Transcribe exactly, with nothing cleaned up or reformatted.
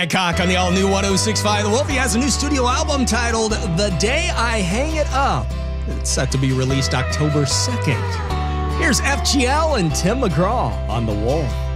Cock on the all-new one oh six point five. The Wolfie has a new studio album titled The Day I Hang It Up. It's set to be released October second. Here's F G L and Tim McGraw on The Wolf.